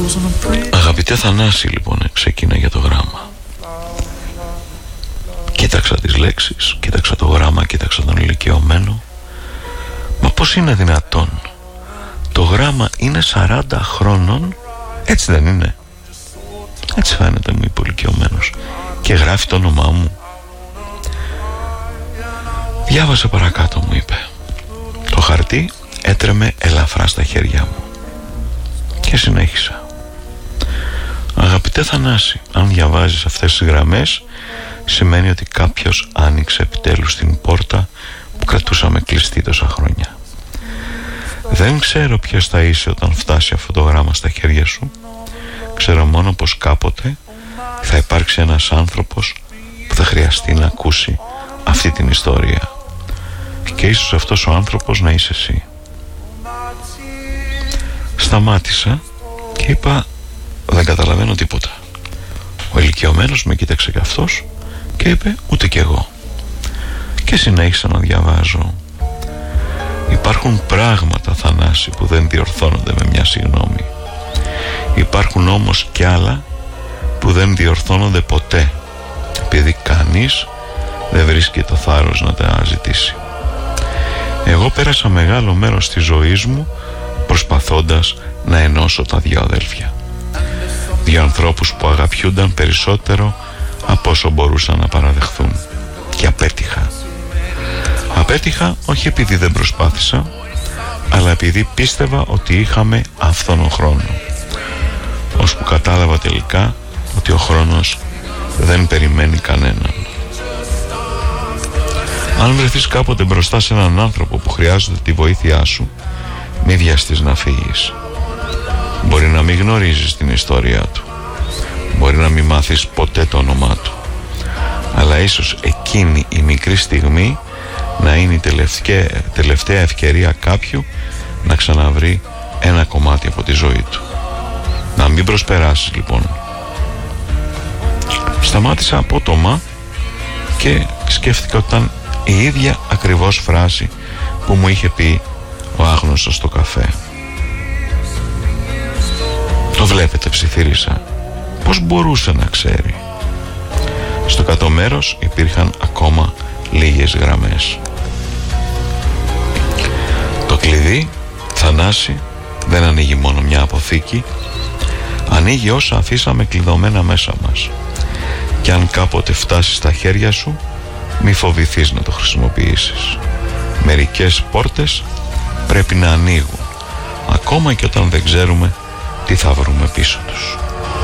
Αγαπητέ Θανάση, λοιπόν, ξεκίνα για το γράμμα. Κοίταξα τις λέξεις, κοίταξα το γράμμα, κοίταξα τον ηλικιωμένο. Μα πώς είναι δυνατόν? Το γράμμα είναι 40 χρόνων, έτσι δεν είναι? Έτσι φαίνεται, μου είπε ο ηλικιωμένος, και γράφει το όνομά μου. Διάβασε παρακάτω, μου είπε. Το χαρτί έτρεμε ελαφρά στα χέρια μου και συνέχισα. Αγαπητέ Θανάση, αν διαβάζεις αυτές τις γραμμές, σημαίνει ότι κάποιος άνοιξε επιτέλους την πόρτα που κρατούσαμε κλειστή τόσα χρόνια. Δεν ξέρω ποιος θα είσαι όταν φτάσει αυτό το γράμμα στα χέρια σου. Ξέρω μόνο πως κάποτε θα υπάρξει ένας άνθρωπος που θα χρειαστεί να ακούσει αυτή την ιστορία. Και ίσως αυτός ο άνθρωπος να είσαι εσύ. Σταμάτησα και είπα, δεν καταλαβαίνω τίποτα. Ο ηλικιωμένος με κοίταξε και αυτός και είπε, ούτε κι εγώ. Και συνέχισα να διαβάζω. Υπάρχουν πράγματα, Θανάση, που δεν διορθώνονται με μια συγγνώμη. Υπάρχουν όμως κι άλλα που δεν διορθώνονται ποτέ, επειδή κανείς δεν βρίσκει το θάρρος να τα ζητήσει. Εγώ πέρασα μεγάλο μέρος της ζωής μου προσπαθώντας να ενώσω τα δύο αδέλφια. Δύο ανθρώπους που αγαπιούνταν περισσότερο από όσο μπορούσαν να παραδεχθούν. Και απέτυχα. Απέτυχα όχι επειδή δεν προσπάθησα, αλλά επειδή πίστευα ότι είχαμε άφθονο χρόνο. Ώσπου κατάλαβα τελικά ότι ο χρόνος δεν περιμένει κανέναν. Αν βρεθείς κάποτε μπροστά σε έναν άνθρωπο που χρειάζεται τη βοήθειά σου, μη βιαστείς να φύγεις. Μπορεί να μην γνωρίζεις την ιστορία του, μπορεί να μην μάθεις ποτέ το όνομά του, αλλά ίσως εκείνη η μικρή στιγμή να είναι η τελευταία ευκαιρία κάποιου να ξαναβρει ένα κομμάτι από τη ζωή του. Να μην προσπεράσεις, λοιπόν. Σταμάτησα απότομα και σκέφτηκα ότι ήταν η ίδια ακριβώς φράση που μου είχε πει ο άγνωστος στο καφέ. Το βλέπετε, ψιθύρισα. Πώς μπορούσε να ξέρει? Στο κάτω μέρος υπήρχαν ακόμα λίγες γραμμές. Το κλειδί, Θανάση, δεν ανοίγει μόνο μια αποθήκη, ανοίγει όσα αφήσαμε κλειδωμένα μέσα μας. Και αν κάποτε φτάσει στα χέρια σου, μη φοβηθείς να το χρησιμοποιήσεις. Μερικές πόρτες πρέπει να ανοίγουν, ακόμα και όταν δεν ξέρουμε τι θα βρούμε πίσω τους.